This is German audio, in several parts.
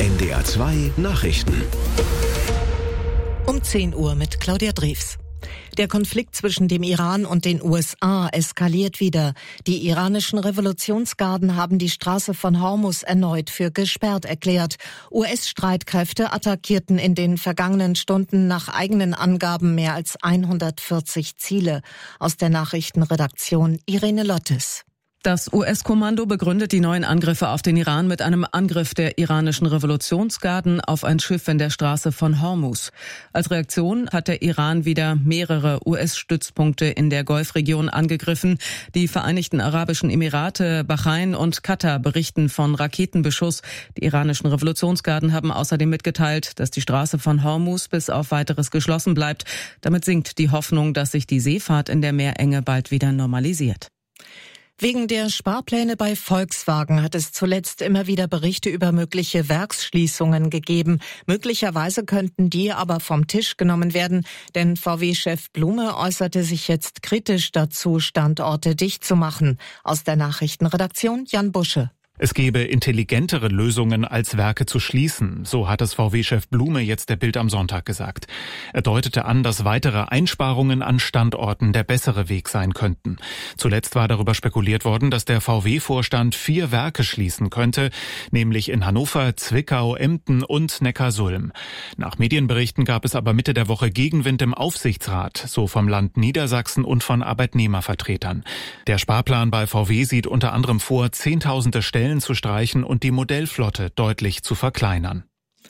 NDR 2 Nachrichten. Um 10 Uhr mit Claudia Drews. Der Konflikt zwischen dem Iran und den USA eskaliert wieder. Die iranischen Revolutionsgarden haben die Straße von Hormuz erneut für gesperrt erklärt. US-Streitkräfte attackierten in den vergangenen Stunden nach eigenen Angaben mehr als 140 Ziele. Aus der Nachrichtenredaktion Irene Lottes. Das US-Kommando begründet die neuen Angriffe auf den Iran mit einem Angriff der iranischen Revolutionsgarden auf ein Schiff in der Straße von Hormuz. Als Reaktion hat der Iran wieder mehrere US-Stützpunkte in der Golfregion angegriffen. Die Vereinigten Arabischen Emirate, Bahrain und Katar berichten von Raketenbeschuss. Die iranischen Revolutionsgarden haben außerdem mitgeteilt, dass die Straße von Hormuz bis auf Weiteres geschlossen bleibt. Damit sinkt die Hoffnung, dass sich die Seefahrt in der Meerenge bald wieder normalisiert. Wegen der Sparpläne bei Volkswagen hat es zuletzt immer wieder Berichte über mögliche Werksschließungen gegeben. Möglicherweise könnten die aber vom Tisch genommen werden, denn VW-Chef Blume äußerte sich jetzt kritisch dazu, Standorte dicht zu machen. Aus der Nachrichtenredaktion Jan Busche. Es gebe intelligentere Lösungen, als Werke zu schließen, so hat es VW-Chef Blume jetzt der Bild am Sonntag gesagt. Er deutete an, dass weitere Einsparungen an Standorten der bessere Weg sein könnten. Zuletzt war darüber spekuliert worden, dass der VW-Vorstand 4 Werke schließen könnte, nämlich in Hannover, Zwickau, Emden und Neckarsulm. Nach Medienberichten gab es aber Mitte der Woche Gegenwind im Aufsichtsrat, so vom Land Niedersachsen und von Arbeitnehmervertretern. Der Sparplan bei VW sieht unter anderem vor, Zehntausende Stellen zu streichen und die Modellflotte deutlich zu verkleinern.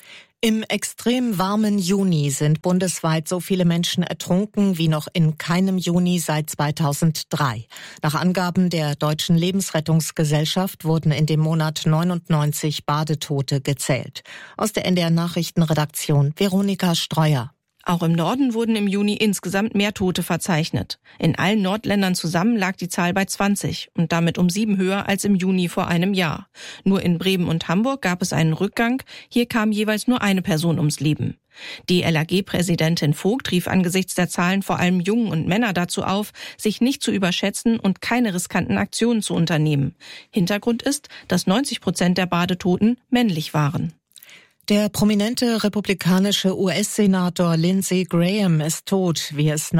Im extrem warmen Juni sind bundesweit so viele Menschen ertrunken wie noch in keinem Juni seit 2003. Nach Angaben der Deutschen Lebensrettungsgesellschaft wurden in dem Monat 99 Badetote gezählt. Aus der NDR Nachrichtenredaktion Veronika Streuer. Auch im Norden wurden im Juni insgesamt mehr Tote verzeichnet. In allen Nordländern zusammen lag die Zahl bei 20 und damit um 7 höher als im Juni vor einem Jahr. Nur in Bremen und Hamburg gab es einen Rückgang. Hier kam jeweils nur eine Person ums Leben. Die LAG-Präsidentin Vogt rief angesichts der Zahlen vor allem Jungen und Männer dazu auf, sich nicht zu überschätzen und keine riskanten Aktionen zu unternehmen. Hintergrund ist, dass 90% der Badetoten männlich waren. Der prominente republikanische US-Senator Lindsey Graham ist tot. Wie es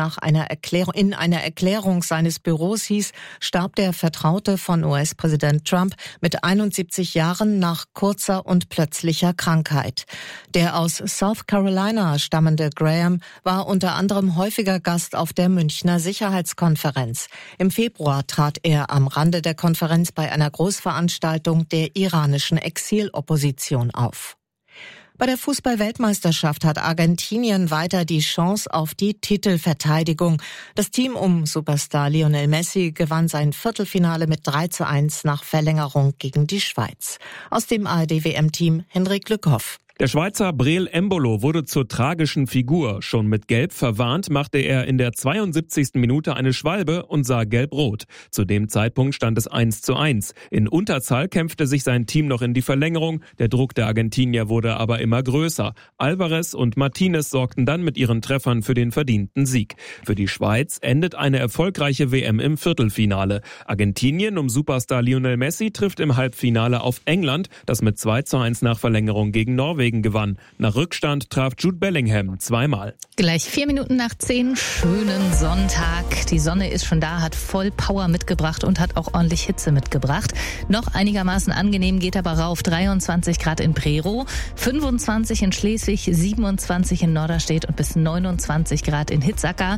in einer Erklärung seines Büros hieß, starb der Vertraute von US-Präsident Trump mit 71 Jahren nach kurzer und plötzlicher Krankheit. Der aus South Carolina stammende Graham war unter anderem häufiger Gast auf der Münchner Sicherheitskonferenz. Im Februar trat er am Rande der Konferenz bei einer Großveranstaltung der iranischen Exilopposition auf. Bei der Fußball-Weltmeisterschaft hat Argentinien weiter die Chance auf die Titelverteidigung. Das Team um Superstar Lionel Messi gewann sein Viertelfinale mit 3:1 nach Verlängerung gegen die Schweiz. Aus dem ARD-WM-Team Henrik Lückhoff. Der Schweizer Breel Embolo wurde zur tragischen Figur. Schon mit Gelb verwarnt machte er in der 72. Minute eine Schwalbe und sah gelb-rot. Zu dem Zeitpunkt stand es 1:1. In Unterzahl kämpfte sich sein Team noch in die Verlängerung. Der Druck der Argentinier wurde aber immer größer. Alvarez und Martinez sorgten dann mit ihren Treffern für den verdienten Sieg. Für die Schweiz endet eine erfolgreiche WM im Viertelfinale. Argentinien um Superstar Lionel Messi trifft im Halbfinale auf England, das mit 2:1 nach Verlängerung gegen Norwegen gewann. Nach Rückstand traf Jude Bellingham zweimal. Gleich 4 Minuten nach 10, schönen Sonntag. Die Sonne ist schon da, hat voll Power mitgebracht und hat auch ordentlich Hitze mitgebracht. Noch einigermaßen angenehm geht aber rauf. 23 Grad in Prerow, 25 in Schleswig, 27 in Norderstedt und bis 29 Grad in Hitzacker.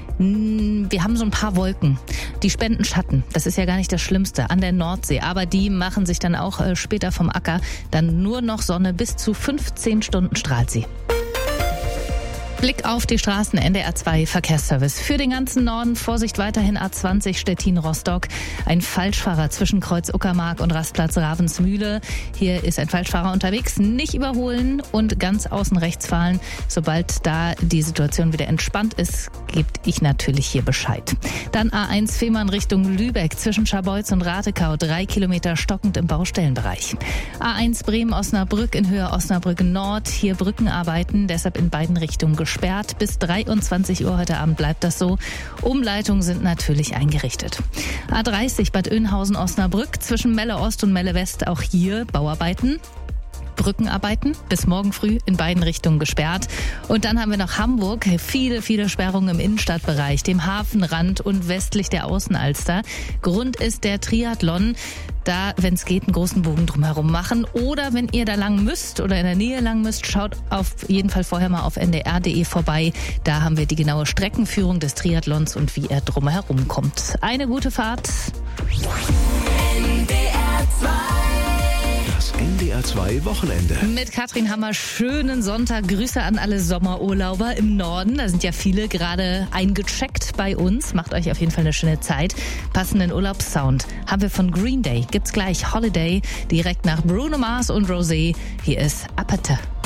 Wir haben so ein paar Wolken, die spenden Schatten. Das ist ja gar nicht das Schlimmste an der Nordsee. Aber die machen sich dann auch später vom Acker. Dann nur noch Sonne, bis zu 15 Stunden strahlt sie. Blick auf die Straßen, NDR 2 Verkehrsservice. Für den ganzen Norden Vorsicht weiterhin A20 Stettin-Rostock. Ein Falschfahrer zwischen Kreuz Uckermark und Rastplatz Ravensmühle. Hier ist ein Falschfahrer unterwegs. Nicht überholen und ganz außen rechts fahren. Sobald da die Situation wieder entspannt ist, gebe ich natürlich hier Bescheid. Dann A1 Fehmarn Richtung Lübeck zwischen Scharbeutz und Ratekau. 3 Kilometer stockend im Baustellenbereich. A1 Bremen-Osnabrück in Höhe Osnabrück Nord. Hier Brückenarbeiten, deshalb in beiden Richtungen gesperrt. Bis 23 Uhr heute Abend bleibt das so. Umleitungen sind natürlich eingerichtet. A30 Bad Oeynhausen-Osnabrück zwischen Melle Ost und Melle West. Auch hier Bauarbeiten. Brückenarbeiten. Bis morgen früh in beiden Richtungen gesperrt. Und dann haben wir noch Hamburg. Viele, viele Sperrungen im Innenstadtbereich, dem Hafenrand und westlich der Außenalster. Grund ist der Triathlon. Da, wenn es geht, einen großen Bogen drumherum machen. Oder wenn ihr da lang müsst oder in der Nähe lang müsst, schaut auf jeden Fall vorher mal auf ndr.de vorbei. Da haben wir die genaue Streckenführung des Triathlons und wie er drumherum kommt. Eine gute Fahrt. Das NDR 2 Wochenende. Mit Katrin Hammer, schönen Sonntag. Grüße an alle Sommerurlauber im Norden. Da sind ja viele gerade eingecheckt bei uns. Macht euch auf jeden Fall eine schöne Zeit. Passenden Urlaubssound haben wir von Green Day. Gibt's gleich Holiday direkt nach Bruno Mars und Rosé. Hier ist Apathy.